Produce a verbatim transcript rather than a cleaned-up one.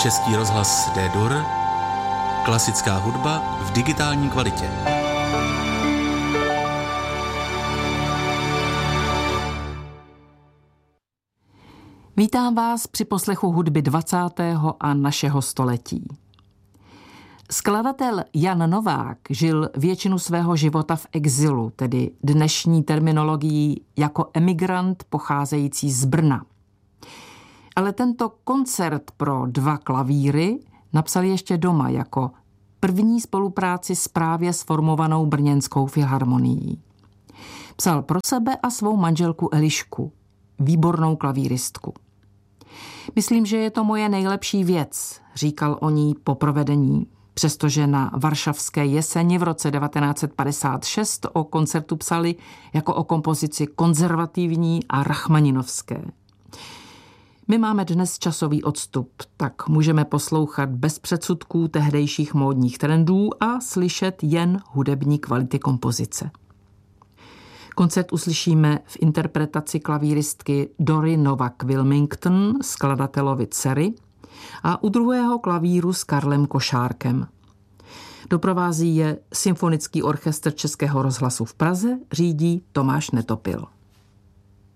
Český rozhlas D-Dur, klasická hudba v digitální kvalitě. Vítám vás při poslechu hudby dvacátého a našeho století. Skladatel Jan Novák žil většinu svého života v exilu, tedy dnešní terminologií jako emigrant pocházející z Brna. Ale tento koncert pro dva klavíry napsal ještě doma jako první spolupráci s právě sformovanou brněnskou filharmonií. Psal pro sebe a svou manželku Elišku, výbornou klavíristku. Myslím, že je to moje nejlepší věc, říkal o ní po provedení, přestože na Varšavské jeseni v roce devatenáct set padesát šest o koncertu psali jako o kompozici konzervativní a rachmaninovské. My máme dnes časový odstup, tak můžeme poslouchat bez předsudků tehdejších módních trendů a slyšet jen hudební kvality kompozice. Koncert uslyšíme v interpretaci klavíristky Dory Novak-Wilmington, skladatelovy dcery, a u druhého klavíru s Karlem Košárkem. Doprovází je Symfonický orchestr Českého rozhlasu v Praze, řídí Tomáš Netopil.